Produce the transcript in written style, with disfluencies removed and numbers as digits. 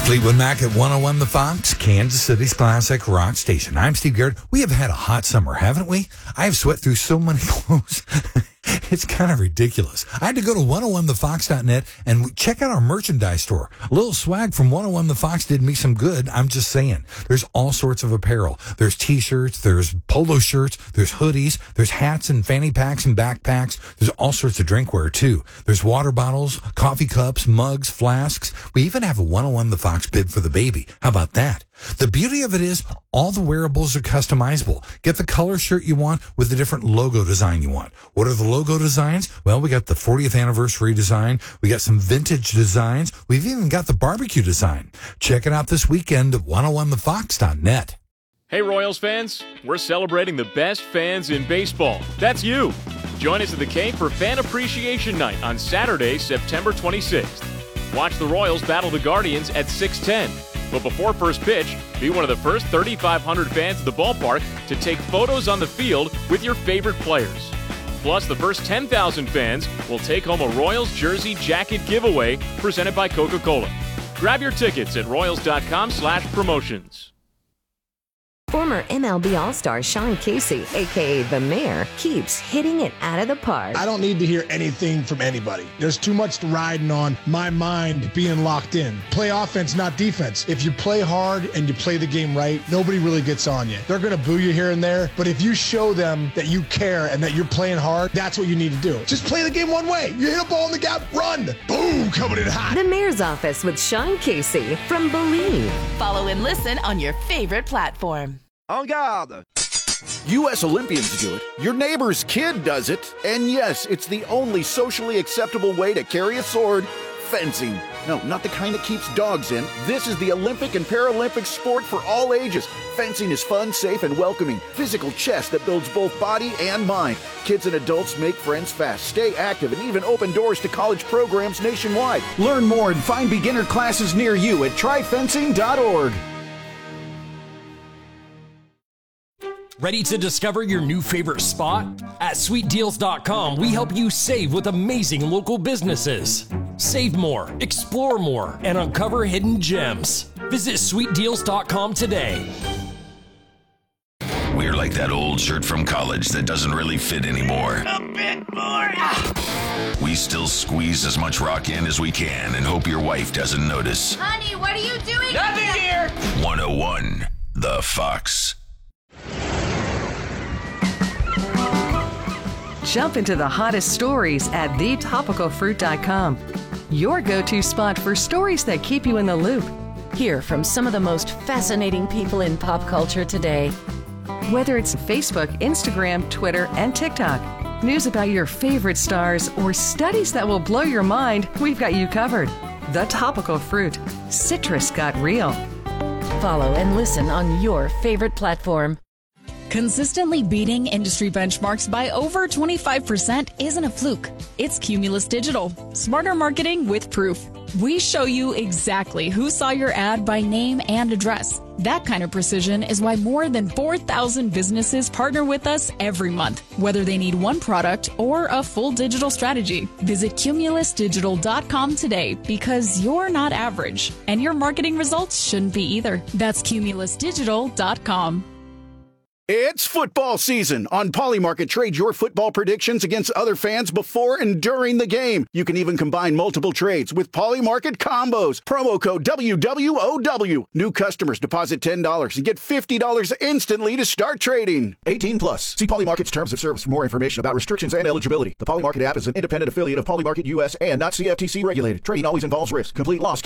Fleetwood Mac at 101 The Fox, Kansas City's classic rock station. I'm Steve Garrett. We have had a hot summer, haven't we? I have sweat through so many clothes. It's kind of ridiculous. I had to go to 101thefox.net and check out our merchandise store. A little swag from 101 The Fox did me some good. I'm just saying. There's all sorts of apparel. There's t-shirts, there's polo shirts, there's hoodies, there's hats and fanny packs and backpacks. There's all sorts of drinkware too. There's water bottles, coffee cups, mugs, flasks. We even have a 101 The Fox bib for the baby. How about that? The beauty of it is all the wearables are customizable. Get the color shirt you want with the different logo design you want. What are the logo designs? Well, we got the 40th anniversary design. We got some vintage designs. We've even got the barbecue design. Check it out this weekend at 101thefox.net. Hey Royals fans, we're celebrating the best fans in baseball. That's you. Join us at the Cape for Fan Appreciation Night on Saturday, September 26th. Watch the Royals battle the Guardians at 6:10. But before first pitch, be one of the first 3,500 fans at the ballpark to take photos on the field with your favorite players. Plus, the first 10,000 fans will take home a Royals jersey jacket giveaway presented by Coca-Cola. Grab your tickets at royals.com/promotions. Former MLB All-Star Sean Casey, a.k.a. The Mayor, keeps hitting it out of the park. I don't need to hear anything from anybody. There's too much riding on my mind being locked in. Play offense, not defense. If you play hard and you play the game right, nobody really gets on you. They're going to boo you here and there, but if you show them that you care and that you're playing hard, that's what you need to do. Just play the game one way. You hit a ball in the gap, run. Boom, coming in hot. The Mayor's Office with Sean Casey from Believe. Follow and listen on your favorite platform. En garde! U.S. Olympians do it. Your neighbor's kid does it. And yes, it's the only socially acceptable way to carry a sword. Fencing. No, not the kind that keeps dogs in. This is the Olympic and Paralympic sport for all ages. Fencing is fun, safe, and welcoming. Physical chess that builds both body and mind. Kids and adults make friends fast, stay active, and even open doors to college programs nationwide. Learn more and find beginner classes near you at tryfencing.org. Ready to discover your new favorite spot? At SweetDeals.com, we help you save with amazing local businesses. Save more, explore more, and uncover hidden gems. Visit SweetDeals.com today. We're like that old shirt from college that doesn't really fit anymore. A bit more. We still squeeze as much rock in as we can and hope your wife doesn't notice. Honey, what are you doing? Nothing here. 101 The Fox. Jump into the hottest stories at thetopicalfruit.com. Your go-to spot for stories that keep you in the loop. Hear from some of the most fascinating people in pop culture today. Whether it's Facebook, Instagram, Twitter, and TikTok, news about your favorite stars, or studies that will blow your mind, we've got you covered. The Topical Fruit. Citrus got real. Follow and listen on your favorite platform. Consistently beating industry benchmarks by over 25% isn't a fluke. It's Cumulus Digital. Smarter marketing with proof. We show you exactly who saw your ad by name and address. That kind of precision is why more than 4,000 businesses partner with us every month, whether they need one product or a full digital strategy. Visit cumulusdigital.com today because you're not average, and your marketing results shouldn't be either. That's cumulusdigital.com. It's football season. On Polymarket, trade your football predictions against other fans before and during the game. You can even combine multiple trades with Polymarket combos. Promo code WWOW. New customers deposit $10 and get $50 instantly to start trading. 18 plus. See Polymarket's terms of service for more information about restrictions and eligibility. The Polymarket app is an independent affiliate of Polymarket US and not CFTC regulated. Trading always involves risk. Complete loss